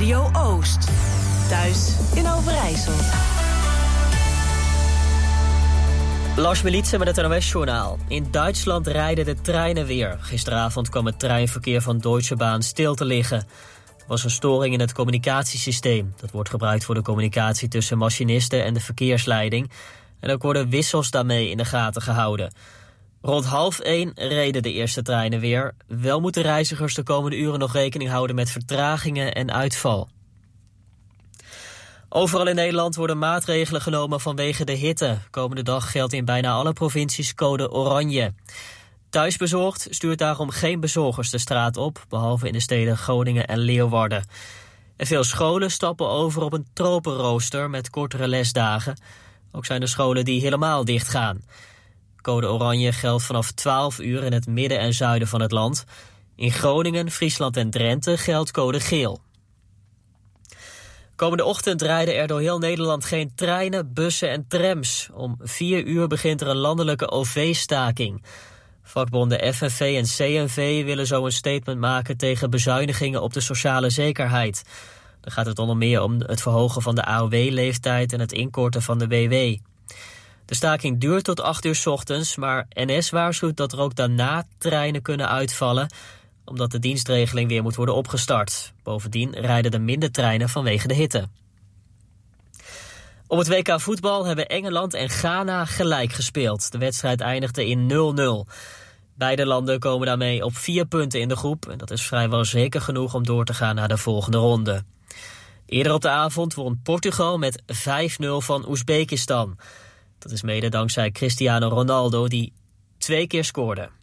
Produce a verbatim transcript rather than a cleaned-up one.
Radio Oost. Thuis in Overijssel. Lars Militsen met het N O S-journaal. In Duitsland rijden de treinen weer. Gisteravond kwam het treinverkeer van Deutsche Bahn stil te liggen. Er was een storing in het communicatiesysteem. Dat wordt gebruikt voor de communicatie tussen machinisten en de verkeersleiding. En ook worden wissels daarmee in de gaten gehouden. Rond half één reden de eerste treinen weer. Wel moeten reizigers de komende uren nog rekening houden met vertragingen en uitval. Overal in Nederland worden maatregelen genomen vanwege de hitte. Komende dag geldt in bijna alle provincies code oranje. Thuisbezorgd stuurt daarom geen bezorgers de straat op, behalve in de steden Groningen en Leeuwarden. En veel scholen stappen over op een tropenrooster met kortere lesdagen. Ook zijn er scholen die helemaal dicht gaan. Code oranje geldt vanaf twaalf uur in het midden en zuiden van het land. In Groningen, Friesland en Drenthe geldt code geel. Komende ochtend rijden er door heel Nederland geen treinen, bussen en trams. Om vier uur begint er een landelijke O V-staking. Vakbonden F N V en C N V willen zo een statement maken tegen bezuinigingen op de sociale zekerheid. Dan gaat het onder meer om het verhogen van de A O W-leeftijd en het inkorten van de W W. De staking duurt tot acht uur 's ochtends, maar N S waarschuwt dat er ook daarna treinen kunnen uitvallen, omdat de dienstregeling weer moet worden opgestart. Bovendien rijden er minder treinen vanwege de hitte. Op het W K voetbal hebben Engeland en Ghana gelijk gespeeld. De wedstrijd eindigde in nul nul. Beide landen komen daarmee op vier punten in de groep. En dat is vrijwel zeker genoeg om door te gaan naar de volgende ronde. Eerder op de avond won Portugal met vijf nul van Oezbekistan. Dat is mede dankzij Cristiano Ronaldo, die twee keer scoorde.